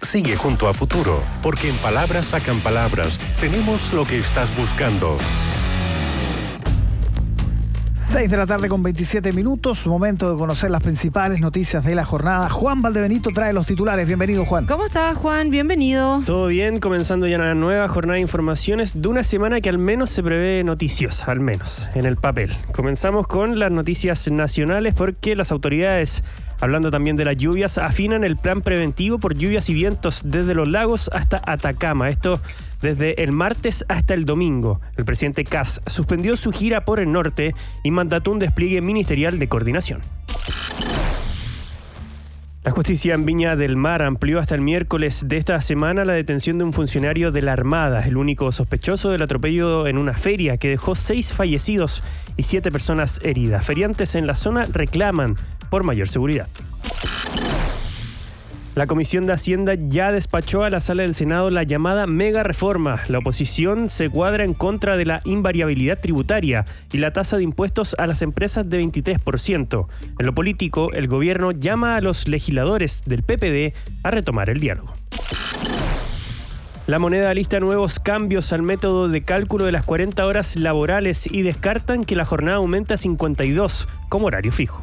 Sigue junto a Futuro, porque en Palabras Sacan Palabras tenemos lo que estás buscando. 6 de la tarde con 27 minutos, momento de conocer las principales noticias de la jornada. Juan Valdebenito trae los titulares. Bienvenido, Juan. ¿Cómo estás, Juan? Bienvenido. Todo bien, comenzando ya una nueva jornada de informaciones de una semana que al menos se prevé noticiosa, al menos en el papel. Comenzamos con las noticias nacionales porque las autoridades, hablando también de las lluvias, afinan el plan preventivo por lluvias y vientos desde los lagos hasta Atacama. Esto desde el martes hasta el domingo. El presidente Kast suspendió su gira por el norte y mandató un despliegue ministerial de coordinación. La justicia en Viña del Mar amplió hasta el miércoles de esta semana la detención de un funcionario de la Armada, el único sospechoso del atropello en una feria que dejó 6 fallecidos y 7 personas heridas. Feriantes en la zona reclaman por mayor seguridad. La Comisión de Hacienda ya despachó a la Sala del Senado la llamada mega reforma. La oposición se cuadra en contra de la invariabilidad tributaria y la tasa de impuestos a las empresas de 23%. En lo político, el gobierno llama a los legisladores del PPD a retomar el diálogo. La Moneda lista nuevos cambios al método de cálculo de las 40 horas laborales y descartan que la jornada aumente a 52 como horario fijo.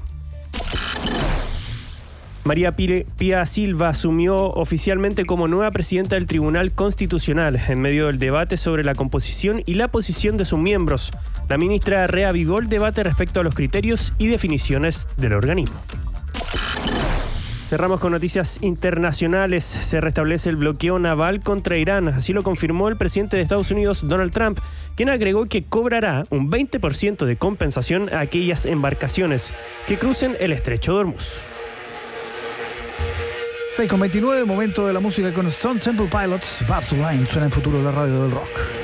María Pía Silva asumió oficialmente como nueva presidenta del Tribunal Constitucional en medio del debate sobre la composición y la posición de sus miembros. La ministra reavivó el debate respecto a los criterios y definiciones del organismo. Cerramos con noticias internacionales. Se restablece el bloqueo naval contra Irán. Así lo confirmó el presidente de Estados Unidos, Donald Trump, quien agregó que cobrará un 20% de compensación a aquellas embarcaciones que crucen el estrecho de Hormuz. 6:29, momento de la música con Stone Temple Pilots. Bad Line suena en Futuro, la radio del rock.